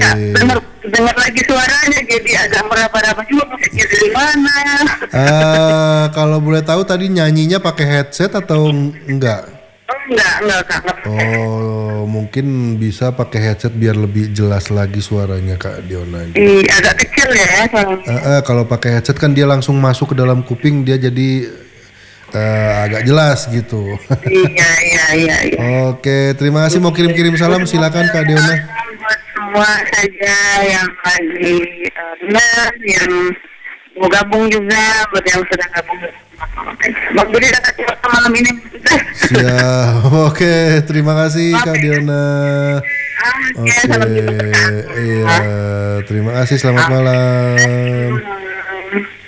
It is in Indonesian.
dengar lagi suaranya jadi agak meraba-raba juga musiknya dari mana. Kalau boleh tahu tadi nyanyinya pakai headset atau enggak? Oh, enggak Kak. Enggak pakai. Oh, mungkin bisa pakai headset biar lebih jelas lagi suaranya Kak Diona. Agak kecil ya soalnya. Kalau pakai headset kan dia langsung masuk ke dalam kuping, dia jadi agak jelas gitu. Iya. Oke, terima kasih. Mau kirim-kirim salam silakan Kak Diona. Buat semua saja yang lagi dengar, yang mau gabung juga, buat yang sudah gabung. Bang Budi dapat cerita malam ini. Siap. Oke, terima kasih Kak Diona. Oke, salam jumpa. Iya, terima kasih. Selamat malam.